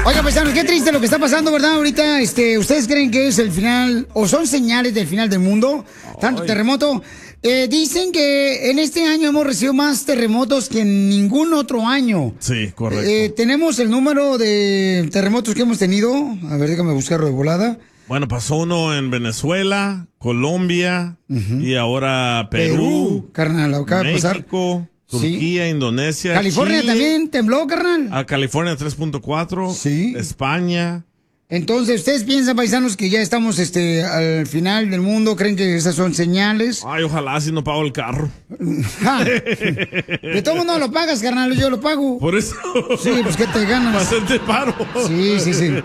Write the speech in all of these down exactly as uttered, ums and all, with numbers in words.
Oiga, paisanos, qué triste lo que está pasando, ¿verdad? Ahorita, este, ¿ustedes creen que es el final o son señales del final del mundo? Tanto terremoto. Eh, dicen que en este año hemos recibido más terremotos que en ningún otro año. Sí, correcto. Eh, tenemos el número de terremotos que hemos tenido. A ver, déjame buscarlo de volada. Bueno, pasó uno en Venezuela, Colombia uh-huh. y ahora Perú, Perú carnal, acaba de pasar. México, Turquía, sí. Indonesia, California Chile, también tembló, carnal. A California tres punto cuatro, sí. España. Entonces, ¿ustedes piensan, paisanos, que ya estamos este al final del mundo? ¿Creen que esas son señales? Ay, ojalá si no pago el carro. De todo mundo lo pagas, carnal, yo lo pago. Por eso. Sí, pues ¿qué te ganas? Para hacerte paro. Sí, sí, sí.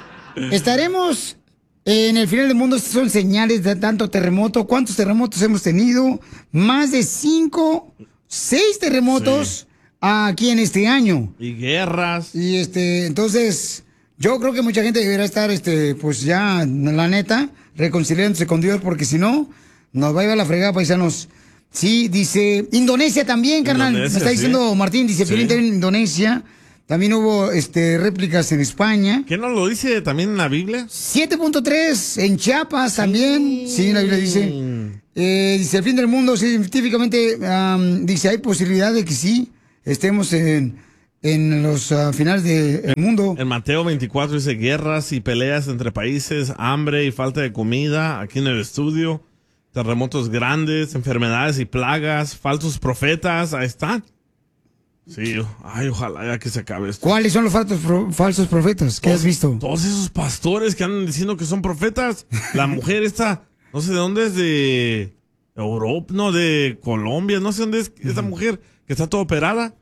Estaremos en el final del mundo. Estas son señales de tanto terremoto. ¿Cuántos terremotos hemos tenido? Más de cinco, seis terremotos sí. aquí en este año. Y guerras. Y este, entonces... Yo creo que mucha gente debería estar, este, pues ya, la neta, reconciliándose con Dios, porque si no, nos va a llevar la fregada, paisanos. Sí, dice, Indonesia también, carnal. Indonesia, me está diciendo sí. Martín, dice, sí. en Indonesia. También hubo, este, réplicas en España. ¿Qué no lo dice también en la Biblia? siete punto tres en Chiapas también. Sí, sí la Biblia dice. Eh, dice, el fin del mundo, científicamente, um, dice, hay posibilidad de que sí, estemos en... en los uh, finales del mundo. En Mateo veinticuatro dice guerras y peleas entre países, hambre y falta de comida aquí en el estudio, terremotos grandes, enfermedades y plagas, falsos profetas, ahí están. Sí, ay, ojalá ya que se acabe esto. ¿Cuáles son los falsos, pro, falsos profetas? ¿Qué todos, has visto? Todos esos pastores que andan diciendo que son profetas. La mujer esta, no sé de dónde es, de Europa, no, de Colombia, no sé dónde es esta mujer que está toda operada.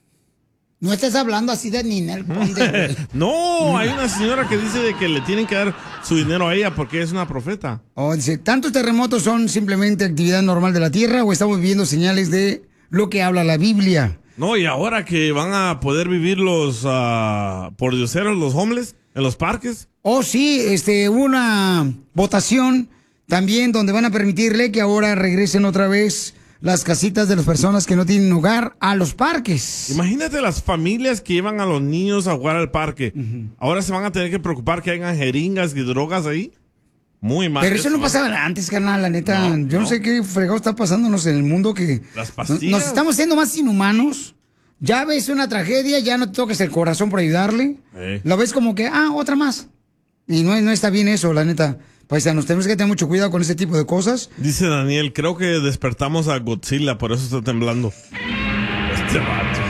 No estés hablando así de Ninel Conde. No, hay una señora que dice de que le tienen que dar su dinero a ella porque es una profeta. Oh, dice, ¿tantos terremotos son simplemente actividad normal de la Tierra o estamos viendo señales de lo que habla la Biblia? No, y ahora que van a poder vivir los uh, pordioseros, los homeless, en los parques. Oh, sí, este, hubo una votación también donde van a permitirle que ahora regresen otra vez las casitas de las personas que no tienen hogar a los parques. Imagínate las familias que llevan a los niños a jugar al parque. Uh-huh. Ahora se van a tener que preocupar que hayan jeringas y drogas ahí. Muy mal. Pero eso, eso no pasaba antes, carnal, la neta. No, Yo no. no sé qué fregado está pasándonos en el mundo que las pastillas. Nos estamos haciendo más inhumanos. Ya ves una tragedia, ya no te toques el corazón por ayudarle. Eh. Lo ves como que, ah, otra más. Y no, no está bien eso, la neta. Paisanos, tenemos que tener mucho cuidado con ese tipo de cosas. Dice Daniel, creo que despertamos a Godzilla, por eso está temblando. Este vato.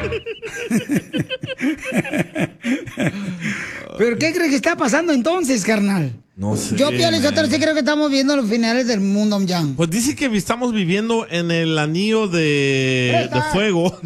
¿Pero qué crees que está pasando entonces, carnal? No sé. Yo, Pio Lizotero, sí creo que estamos viendo los finales del mundo, ya. Pues dice que estamos viviendo en el anillo de, de fuego.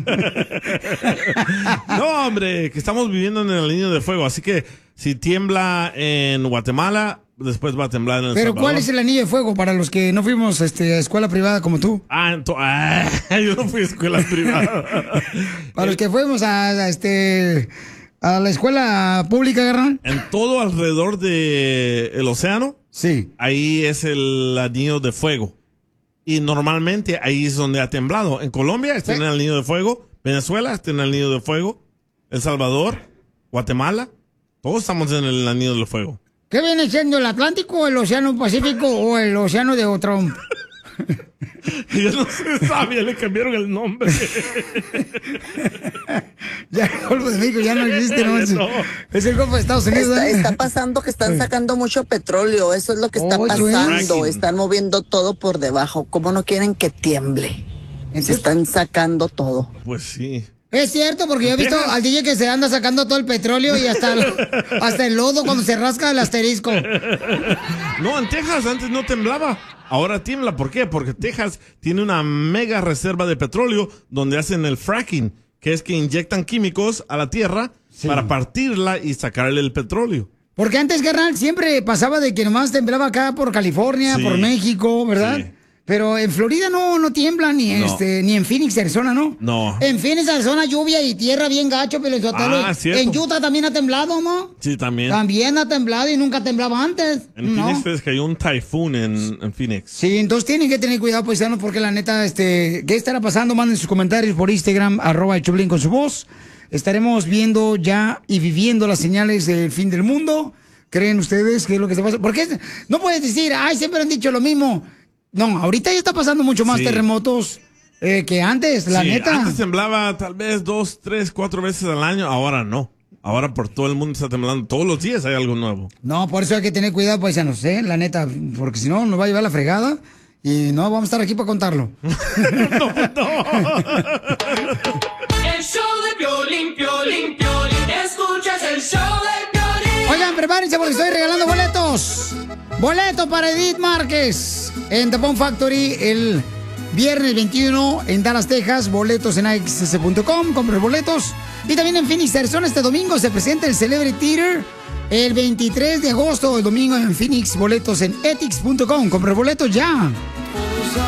No, hombre, que estamos viviendo en el anillo de fuego. Así que si tiembla en Guatemala, después va a temblar en El Pero Salvador. ¿cuál es el anillo de fuego para los que no fuimos este, a escuela privada como tú? Ah, ento- ah yo no fui a escuela privada. Para los que fuimos a, a este a la escuela pública, carnal. En todo alrededor del océano, sí, ahí es el anillo de fuego. Y normalmente ahí es donde ha temblado. En Colombia está en el anillo de fuego, Venezuela está en el anillo de fuego, El Salvador, Guatemala, todos estamos en el anillo del fuego. ¿Qué viene siendo el Atlántico, el Océano Pacífico o el Océano de Trump? Yo no sé, sabía, le cambiaron el nombre. Ya el Golfo de México ya no existe, no, es, no. Es el Golfo de Estados Unidos. Está, está pasando que están sacando mucho petróleo, eso es lo que está oh, pasando, están moviendo todo por debajo, ¿cómo no quieren que tiemble? Se están sacando todo. Pues sí. Es cierto, porque yo he visto al D J que se anda sacando todo el petróleo y hasta el, hasta el lodo cuando se rasca el asterisco. No, en Texas antes no temblaba, ahora tiembla. ¿Por qué? Porque Texas tiene una mega reserva de petróleo donde hacen el fracking, que es que inyectan químicos a la tierra sí. para partirla y sacarle el petróleo. Porque antes, carnal, siempre pasaba de que nomás temblaba acá por California, sí. por México, ¿verdad? Sí. Pero en Florida no, no tiembla, ni no. este, ni en Phoenix, Arizona, ¿no? No. En Phoenix, Arizona, lluvia y tierra bien gacho, pero ah, en Utah también ha temblado, ¿no? Sí, también. También ha temblado y nunca temblaba antes. En no. Phoenix es que hay un typhoon en, en Phoenix. Sí, entonces tienen que tener cuidado, paisanos, porque la neta, este, ¿qué estará pasando? Manden sus comentarios por Instagram, arroba el Choplin con su voz. estaremos viendo ya y viviendo las señales del fin del mundo. ¿Creen ustedes que es lo que está pasando? Porque no puedes decir, ay, siempre han dicho lo mismo. No, ahorita ya está pasando mucho más sí. terremotos eh, que antes, la sí, neta. Antes temblaba tal vez dos, tres, cuatro veces al año, ahora no. Ahora por todo el mundo está temblando. Todos los días hay algo nuevo. No, por eso hay que tener cuidado, paisanos, ¿eh? La neta, porque si no, nos va a llevar la fregada y no vamos a estar aquí para contarlo. no, no. El show de Piolín, Piolín, Piolín. Escuchas el show de Piolín. Oigan, prepárense porque estoy regalando boletos. Boletos para Edith Márquez en The Pond Factory el viernes veintiuno en Dallas, Texas. Boletos en A X S punto com. Compre boletos. Y también en Phoenix, Arizona, este domingo se presenta el Celebrity Theater. El veintitrés de agosto, el domingo en Phoenix. Boletos en etix punto com. Compre boletos ya.